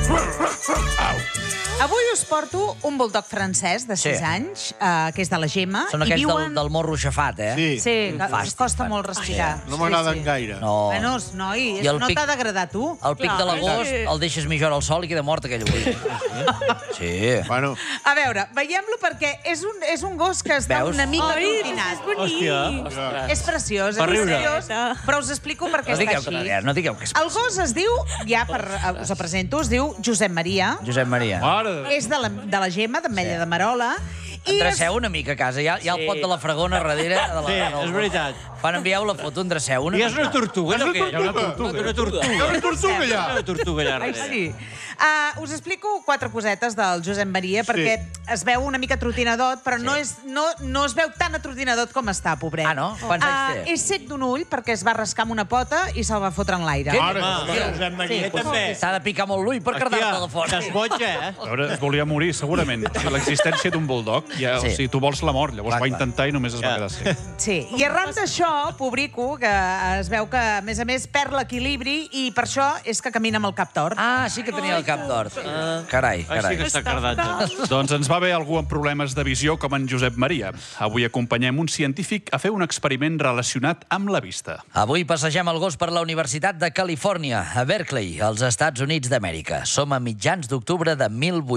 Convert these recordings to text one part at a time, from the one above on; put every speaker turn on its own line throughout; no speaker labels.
Avui us porto un bulldog francès de 6 anys, que és de la Gemma.
Són aquells del morro aixafat, eh?
Sí, que costa molt respirar.
No m'agraden gaire.
No.
Bueno, noi, no t'ha d'agradar a tu.
El pic de l'agost el deixes mitja hora al sol i queda mort aquell avui. Sí.
Bueno.
A veure, veiem-lo perquè és un gos que està una mica atrotinat.
Hòstia.
És preciós, és preciós, però us explico per què està així.
No digueu que és
El gos es diu, us el presento, es diu Josep Maria.
Josep Maria.
És de la Gemma, d'Ametlla de Marola.
Endreceu una mica a casa. Hi ha el pot de la fregona darrere.
Sí, és veritat.
Quan envieu la foto, endreceu una
I és una tortuga, no?
Hi ha una tortuga.
Una tortuga.
Hi ha una tortuga allà.
Una tortuga allà.
Ai, sí. Us explico 4 cosetes del Josep Maria, perquè es veu una mica trotinadot, però no es veu tan atrotinadot com està, pobret.
Ah, no? Quants anys té?
És sec d'un ull perquè es va rascar amb una pota i se'l va fotre en l'aire.
Josep Maria també.
S'ha de picar molt l'ull per cardar-te de fora.
Estàs boig, eh?
A veure, es volia morir, segurament. L'existència d'un bulldog, o sigui, tu vols la mort, llavors va intentar i només es va quedar sec.
Sí, i arran d'això, pobrico, que es veu que, a més, perd l'equilibri i per això és que camina amb el cap tort.
Ah, sí que tenia el cap tort. Carai,
Així
carai.
que està cardat.
Doncs ens va bé algú amb problemes de visió com en Josep Maria. Avui acompanyem un científic a fer un experiment relacionat amb la vista.
Avui passegem el gos per la Universitat de Califòrnia, a Berkeley, als Estats Units d'Amèrica. Som a mitjans d'octubre de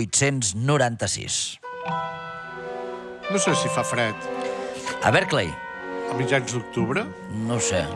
1896.
No sé si fa fred.
A Berkeley?
A mitjans d'octubre?
No ho sé.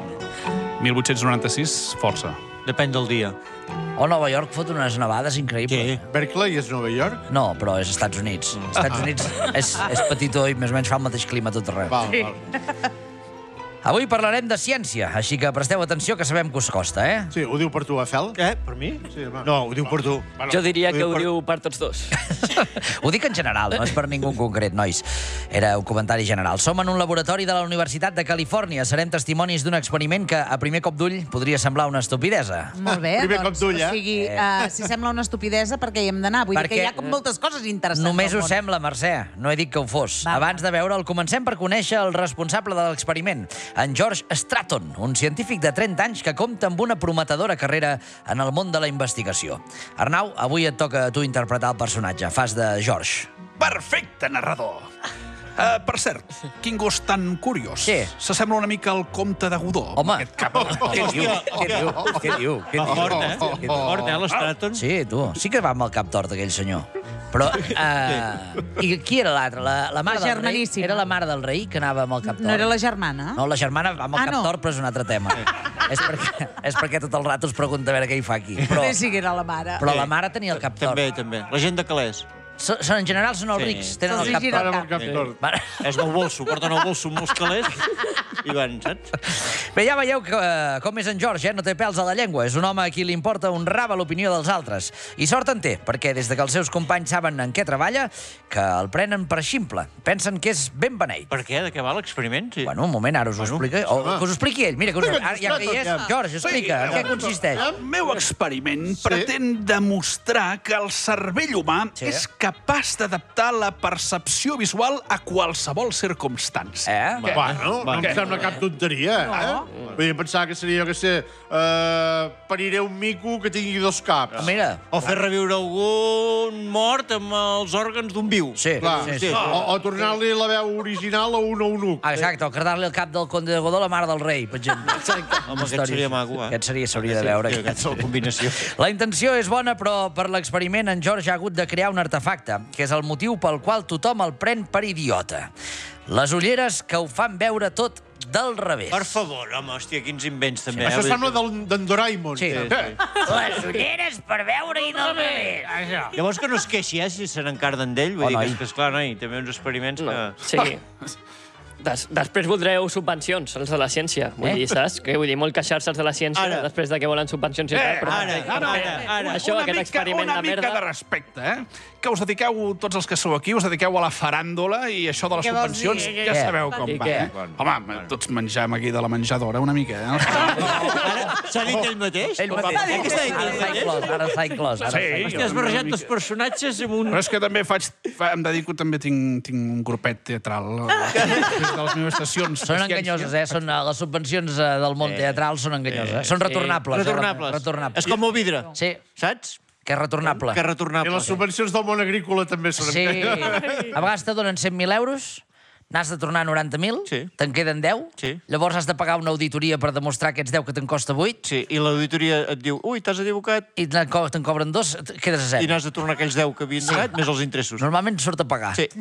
1896, força.
Depèn del dia.
O Nova York fot unes nevades increïbles.
Berkeley és Nova York?
No, però és Estats Units. Estats Units és petitó i més o menys fa el mateix clima a tot arreu.
Val.
Avui parlarem de ciència, així que presteu atenció que sabem que us costa, eh?
Sí, ho diu per tu, Fel?
Què? Per mi?
Sí, home.
No, ho diu per tu.
Jo diria que ho diu per tots dos.
Ho dic en general, no és per ningú en concret, nois. Era un comentari general. Som en un laboratori de la Universitat de Califòrnia. Serem testimonis d'un experiment que, a primer cop d'ull, podria semblar una estupidesa.
Molt bé,
Primer cop d'ull,
o sigui, si sembla una estupidesa, perquè hi hem d'anar. Vull dir que hi ha com moltes coses interessants.
Només
al
ho
món.
sembla, Mercè. No he dit que ho fos.
Va.
Abans de veure'l, comencem per conèixer el responsable de l'experiment, en George Stratton, un científic de 30 anys que compta amb una prometedora carrera en el món de la investigació. Arnau, avui et toca a tu interpretar el personatge. Fas de George.
Perfecte, narrador. Per cert, quin gos tan curiós.
Sí.
S'assembla una mica al comte de Godó.
Home.
Aquest cap.
Què diu?
Fort, eh? Fort, l'Stratton?
Sí, tu. Sí que va amb el cap tort, aquell senyor. Però, i qui era l'altre? La mare del rei?
germaníssima.
Era la mare del rei que anava amb el cap tort?
No era la germana?
No, la germana va amb el cap
no.
tort, però és un altre tema. És perquè tot el rato es pregunta a veure què hi fa aquí.
Sí que era la mare.
Però la mare tenia el cap tort.
També. La gent de Calés.
En general són els
Sí.
rics, tenen
Se'ls
el cap
gira
tort.
el
Amb el cap tort.
Va.
És del bolso, porten el bolso amb molts calés i van, saps?
Bé, ja veieu com és en George, no té pèls a la llengua. És un home a qui li importa un rave l'opinió dels altres. I sort en té, perquè des que els seus companys saben en què treballa, que el prenen per ximple. Pensen que és ben beneit.
Per què? De què va l'experiment? Sí.
Bueno, un moment, ara us ho explica. O que us ho expliqui ell. Mira, que ja que hi és, George, explica, en què consisteix?
El meu experiment pretén demostrar que el cervell humà és capaç d'adaptar la percepció visual a qualsevol circumstància.
Bueno, no em sembla cap tonteria, eh? Vull dir, pensar que seria, jo què sé, pariré un mico que tingui 2 caps.
Mira.
O fer reviure algun mort amb els òrgans d'un viu.
Sí,
Clar,
sí.
o tornar-li la veu original a un eunuc.
Exacte, o cardar-li el cap del conde de Godó a la mare del rei, per exemple.
Home, aquest seria maco, eh?
Aquest s'hauria de veure.
Aquesta combinació.
La intenció és bona, però per l'experiment en George ha hagut de crear un artefacte, que és el motiu pel qual tothom el pren per idiota. Les ulleres que ho fan veure tot del revés.
Per favor, home, hòstia, quins invents també.
Això sembla d'en Doraemon.
Sí. Les ulleres per veure-hi del revés.
Llavors que no es queixi, si se n'encarden d'ell. Vull dir que, esclar, noi, també uns experiments que...
Sí. Després voldreu subvencions, els de la ciència. Vull dir, saps? Vull dir, molt queixar-se els de la ciència després de que volen subvencions i tal.
Ara.
Això, aquest experiment de merda...
Una mica de respecte, eh? Que us dediqueu, tots els que sou aquí, us dediqueu a la faràndula i això de les subvencions ja sabeu com va, eh? Home, tots menjam aquí de la menjadora una mica, eh?
S'ha dit ell mateix?
Ell mateix.
Què està dit ell mateix?
Ara s'ha inclòs.
Hòstia, has barrejat dos personatges amb un...
Però és que també em dedico, també tinc un grupet teatral. Després de les meves sessions.
Són enganyoses, eh? Les subvencions del món teatral són enganyoses. Són retornables.
Retornables. És com el vidre.
Sí.
Saps?
Que és retornable.
Que és retornable.
I les subvencions del món agrícola també són...
Sí. A vegades te donen 100.000 euros, n'has de tornar 90.000, te'n queden 10, llavors has de pagar una auditoria per demostrar aquests 10 que te'n costa 8.
Sí, i l'auditoria et diu, ui, t'has equivocat.
I te'n cobren 2, quedes a 0.
I n'has de tornar aquells 10 que havien donat, més els interessos.
Normalment surt a pagar.
Sí.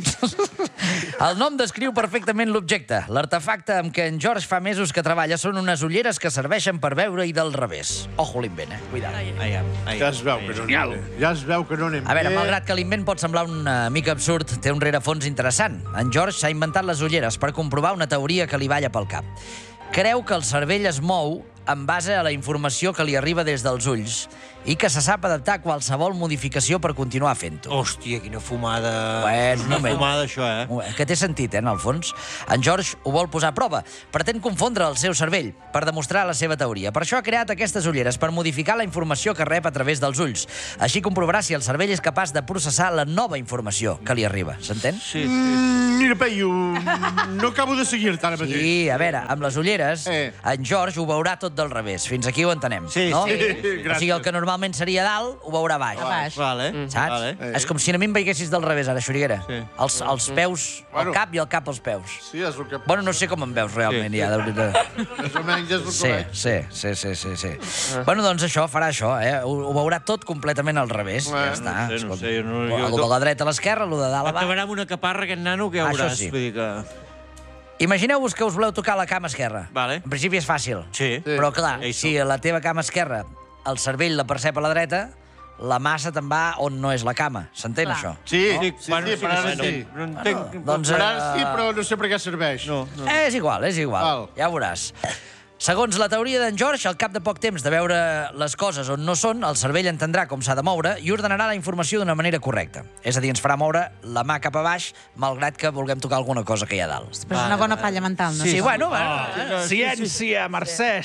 El nom descriu perfectament l'objecte. L'artefacte amb què en George fa mesos que treballa són unes ulleres que serveixen per veure-hi del revés. Ojo l'invent, Cuidado.
Ja es veu que no anem bé. Ja es veu que no anem bé.
A veure, malgrat que l'invent pot semblar una mica absurd, té un rerefons interessant. En George s'ha inventat les ulleres per comprovar una teoria que li balla pel cap. Creu que el cervell es mou en base a la informació que li arriba des dels ulls i que se sap adaptar a qualsevol modificació per continuar fent-ho.
Hòstia, quina fumada...
Bueno,
quina fumada, això,
Que té sentit, en el fons. En George ho vol posar a prova. Pretén confondre el seu cervell per demostrar la seva teoria. Per això ha creat aquestes ulleres, per modificar la informació que rep a través dels ulls. Així comprovarà si el cervell és capaç de processar la nova informació que li arriba. S'entén?
Sí.
Mira, Peyu, no acabo de seguir-te ara mateix.
Sí, a veure, amb les ulleres, en George ho veurà tot del revés. Fins aquí ho entenem, no?
Gràcies.
O sigui, el que normalment seria dalt, ho veurà baix.
Vale.
Saps? És com si a mi em veiessis del revés, ara, Xuriguera. Els peus al cap i el cap als peus.
Sí, és el que...
Bueno, no sé com em veus realment, ja, de veritat.
Més o menys és el que veig.
Sí. Bueno, doncs això, farà això, Ho veurà tot completament al revés. Ja està.
No sé,
Lo de la dreta a l'esquerra, lo de dalt a baix.
Acabarà amb una caparra, aquest nano, que ja veuràs.
sí.
Vull dir que...
Imagineu-vos que us voleu tocar la cama esquerra.
Vale.
En principi és fàcil.
Sí.
Però, clar, si a la teva cama esquerra el cervell la percep a la dreta, la massa te'n va on no és la cama. S'entén, això?
Sí,
per ara sí. No entenc.
Doncs,
Per ara sí, però no sé per què serveix.
No.
És igual. Ja ho veuràs. Segons la teoria d'en George, al cap de poc temps de veure les coses on no són, el cervell entendrà com s'ha de moure i ordenarà la informació d'una manera correcta. És a dir, ens farà moure la mà cap a baix, malgrat que vulguem tocar alguna cosa que hi ha dalt.
Però és una bona palla mental, no?
Sí, bueno...
Ciència, Mercè,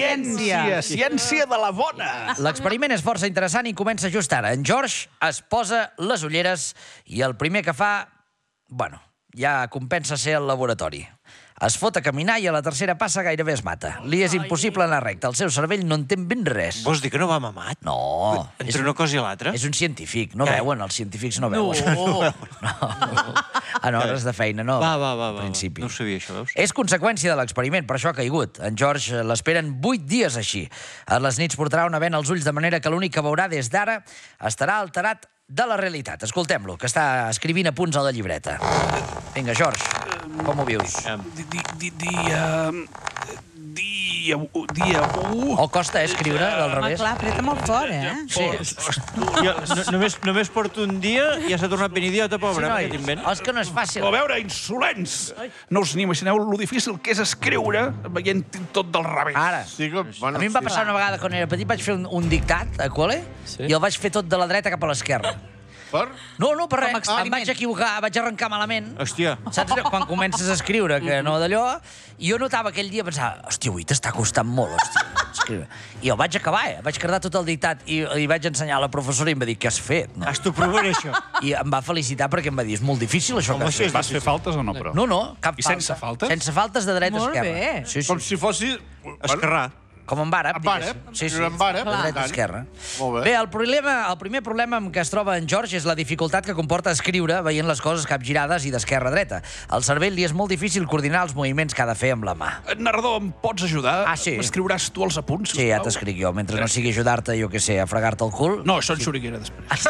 ciència de la bona.
L'experiment és força interessant i comença just ara. En George es posa les ulleres i el primer que fa... Bueno, ja compensa ser al laboratori. Es fot a caminar i a la tercera passa gairebé es mata. Li és impossible anar recte. El seu cervell no entén ben res.
Vols dir que no va mamat?
No.
Entre una cosa i l'altra?
És un científic. No veuen, els científics no veuen. No. En hores de feina, no.
Va.
Principi.
No ho sabia, això, veus?
És conseqüència de l'experiment, per això ha caigut. En George l'esperen 8 dies així. A les nits portarà una vena als ulls, de manera que l'únic que veurà des d'ara estarà alterat de la realitat. Escoltem-lo, que està escrivint apunts a la llibreta. Vinga, George, com ho vius?
Dia 1...
O costa escriure del revés?
Clar, apreta molt fort,
Sí.
Només porto un dia i ja s'ha tornat ben idiota, pobre.
És que no és fàcil.
A veure, insolents! No us n'imagineu lo difícil que és escriure veient tot del revés.
Ara. A mi em va passar una vegada, quan era petit, vaig fer un dictat a col·le i el vaig fer tot de la dreta cap a l'esquerra.
Per?
No, per res. Em vaig equivocar, vaig arrencar malament.
Hòstia.
Saps quan comences a escriure, que no d'allò? I jo notava aquell dia, pensava, hòstia, avui t'està costant molt, escriure. I el vaig acabar, vaig quedar tot el dictat i li vaig ensenyar a la professora i em va dir, què has fet?
T'ho provaré, això.
I em va felicitar perquè em va dir, és molt difícil, això que has fet.
Vas fer faltes o no, però?
No, cap falta.
I sense faltes?
Sense faltes de dreta a esquerra.
Molt bé.
Sí.
Com si fossi...
Esquerrà.
Com en àrab,
diguéssim.
Sí.
En àrab,
de dreta a esquerra.
Molt bé.
Bé, el primer problema amb què es troba en George és la dificultat que comporta escriure veient les coses capgirades i d'esquerra a dreta. Al cervell li és molt difícil coordinar els moviments que ha de fer amb la mà.
Narrador, em pots ajudar?
Ah, sí.
M'escriuràs tu els apunts, sisplau?
Sí, ja t'escric jo. Mentre no sigui ajudar-te, jo què sé, a fregar-te el cul...
No, això en Xuriguera, després.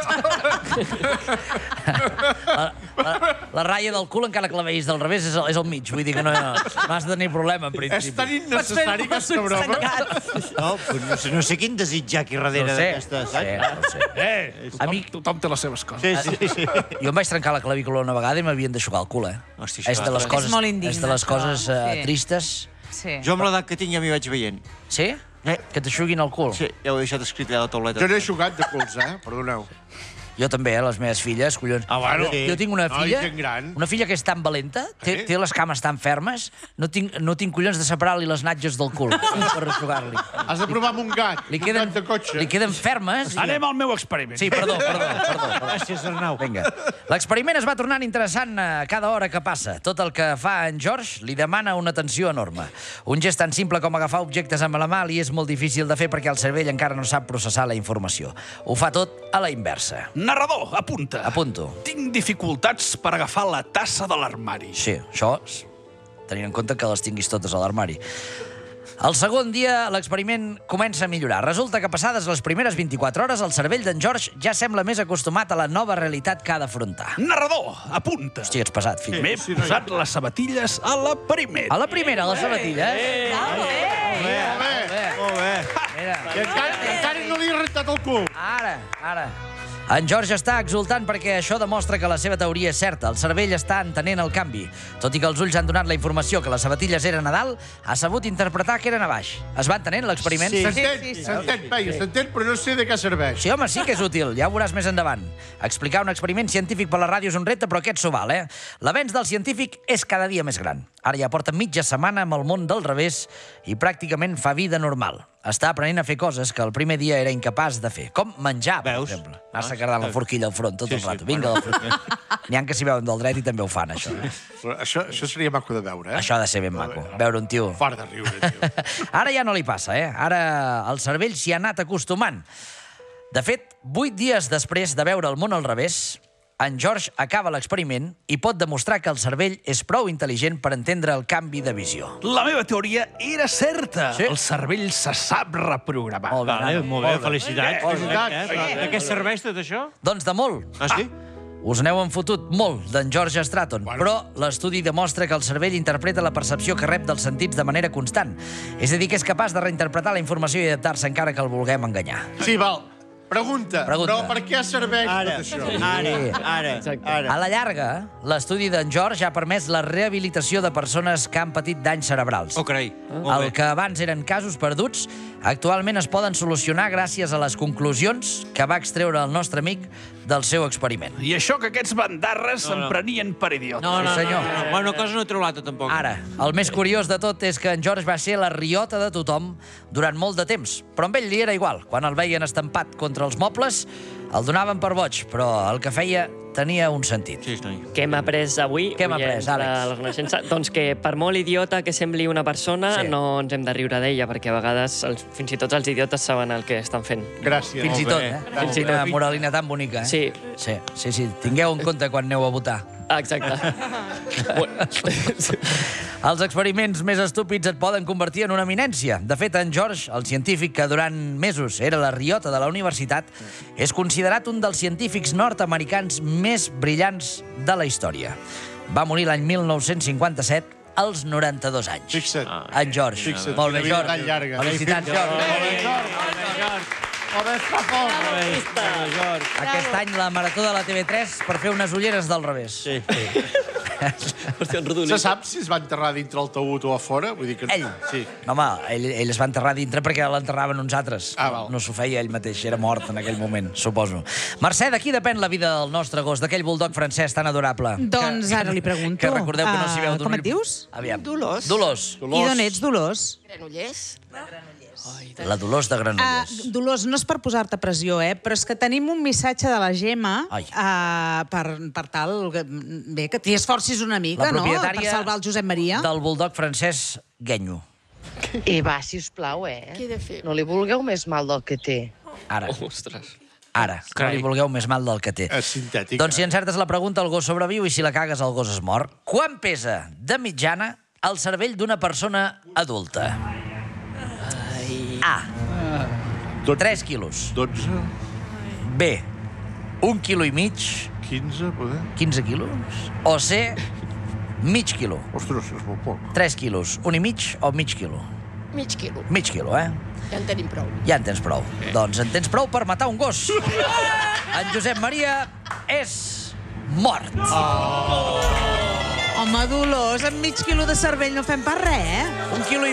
La ratlla del cul, encara que la veïs del revés, és al mig. Vull dir que no has de tenir problema, en principi.
És tan innecessari aquesta broma.
No sé quin desitjar aquí darrere d'aquestes.
No sé.
Tothom té les seves coses.
Sí.
Jo em vaig trencar la clavícula una vegada i m'havien d'aixucar el cul,
Hòstia,
És de les coses tristes.
Jo amb l'edat que tinc ja m'hi vaig veient.
Sí? Que t'aixuguin el cul?
Sí, ja ho he deixat escrit allà a la tauleta.
Jo n'he jugat de culs, perdoneu.
Jo també, les meves filles, collons.
bueno.
Jo tinc una
Noi,
filla,
gent gran.
una filla que és tan valenta, té les cames tan fermes, no tinc collons de separar-li les natges del cul per jugar-li.
Has de provar amb un gat.
Li
Un gat de cotxe.
queden fermes.
Anem al meu experiment.
Sí, perdó.
Gràcies, Arnau.
Vinga. L'experiment es va tornant interessant cada hora que passa. Tot el que fa en George li demana una atenció enorme. Un gest tan simple com agafar objectes amb la mà li és molt difícil de fer perquè el cervell encara no sap processar la informació. Ho fa tot a la inversa.
Narrador, apunta.
Apunto.
Tinc dificultats per agafar la tassa de l'armari.
Sí, això, tenint en compte que les tinguis totes a l'armari. El segon dia, l'experiment comença a millorar. Resulta que passades les primeres 24 hores, el cervell d'en George ja sembla més acostumat a la nova realitat que ha d'afrontar.
Narrador, apunta.
Hosti, ets pesat, fill.
M'he posat les sabatilles a la primera.
A la primera, la sabatilla,
Molt bé.
Mira.
I encara no li he rentat el cul.
Ara. En George està exultant perquè això demostra que la seva teoria és certa. El cervell està entenent el canvi. Tot i que els ulls han donat la informació que les sabatilles eren a dalt, ha sabut interpretar que eren a baix. Es va entenent l'experiment?
S'entén, però no sé de què serveix.
Sí, home, sí que és útil. Ja ho veuràs més endavant. Explicar un experiment científic per la ràdio és un repte, però aquest s'ho val, eh? L'avenç del científic és cada dia més gran. Ara ja porta mitja setmana amb el món del revés i pràcticament fa vida normal. Està aprenent a fer coses que el primer dia era incapaç de fer. Com menjar, per exemple. Anar-se cardant la forquilla al front tot el rato. Vinga, la forquilla. N'hi ha que s'hi veuen del dret i també ho fan, això.
Això seria maco de veure, eh?
Això ha de ser ben maco. Veure un tio...
Fart de riure, tio.
Ara ja no li passa, eh? Ara el cervell s'hi ha anat acostumant. De fet, 8 dies després de veure el món al revés, en George acaba l'experiment i pot demostrar que el cervell és prou intel·ligent per entendre el canvi de visió.
La meva teoria era certa.
Sí?
El cervell se sap reprogramar.
Molt bé, felicitats.
Felicitats.
De què serveix tot això?
Doncs de molt.
Ah, sí?
Us n'heu enfotut molt d'en George Stratton, però l'estudi demostra que el cervell interpreta la percepció que rep dels sentits de manera constant. És a dir, que és capaç de reinterpretar la informació i adaptar-se encara que el vulguem enganyar.
Sí, val. Pregunta. Però per què serveix tot això?
A la llarga, l'estudi d'en George ha permès la rehabilitació de persones que han patit danys cerebrals.
Oh, carai.
El que abans eren casos perduts, actualment es poden solucionar gràcies a les conclusions que va extreure el nostre amic del seu experiment.
I això que aquests bandarres em prenien per idiota.
Sí, senyor.
Bueno, cosa no treu l'altra, tampoc.
Ara, el més curiós de tot és que en George va ser la riota de tothom durant molt de temps, però amb ell li era igual. Quan el veien estampat contra els mobles, el donaven per boig, però el que feia tenia un sentit.
Sí, noi.
Què hem après avui?
Què hem après, Àlex?
La Renaixença? Doncs que per molt idiota que sembli una persona,
Sí.
no ens hem de riure d'ella, perquè a vegades fins i tot els idiotes saben el que estan fent.
Gràcies.
Fins i tot, eh?
Fins i
Una
tot.
moralina tan bonica, eh?
Sí.
Sí. Tingueu en compte quan aneu a votar.
Exacte.
Els experiments més estúpids et poden convertir en una eminència. De fet, en George, el científic que durant mesos era la riota de la universitat, és considerat un dels científics nord-americans més brillants de la història. Va morir l'any 1957 als 92 anys.
Fixa't.
En George.
Fixa't.
Molt bé,
Una vida
George.
tan llarga.
Felicitats, George. Aquest any la Marató de la TV3 per fer unes ulleres del revés.
Sí.
Hòstia, en Rodolí.
Se sap si es va enterrar dintre el taüt o a fora? Vull dir que...
Ell?
Sí.
No, home, ell es va enterrar dintre perquè l'enterraven uns altres.
Val.
No s'ho feia ell mateix, era mort en aquell moment, suposo. Mercè, de qui depèn la vida del nostre gos, d'aquell bulldog francès tan adorable?
Doncs ara li pregunto.
Que recordeu que no s'hi veu dormir.
Com et dius?
Aviam.
Dolors.
Dolors.
I d'on ets, Dolors?
Granollers.
La Dolors de Granollers.
Dolors, no és per posar-te pressió, però és que tenim un missatge de la Gemma
Ai.
per tal que t'hi esforcis una mica,
La
no?,
propietària
per salvar el Josep Maria.
Del bulldog francès Guenyo.
Va, sisplau,
Què he de fer?
No li vulgueu més mal del que té.
Ara.
Ostres.
Ara. No li vulgueu més mal del que té.
És sintètic.
Doncs si encertes la pregunta, el gos sobreviu i si la cagues, el gos es mor. Quan pesa, de mitjana, el cervell d'una persona adulta? A. 3 quilos.
12,
B. 1,5 quilo.
15, poder?
15 quilos. O C. Mig quilo.
Ostres, és molt poc.
3 quilos. 1,5 o mig quilo?
Mig quilo.
Mig quilo, eh?
Ja en tenim prou.
Ja en tens prou. Doncs en tens prou per matar un gos. En Josep Maria és mort.
Home, Dolors, amb mig quilo de cervell no fem pas res,
1,5 quilo